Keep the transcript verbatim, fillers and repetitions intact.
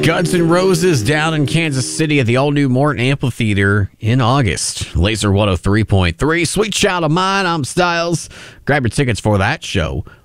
Guns N' Roses down in Kansas City at the all-new Morton Amphitheater in August. Laser one oh three point three. Sweet Child of Mine, I'm Styles. Grab your tickets for that show.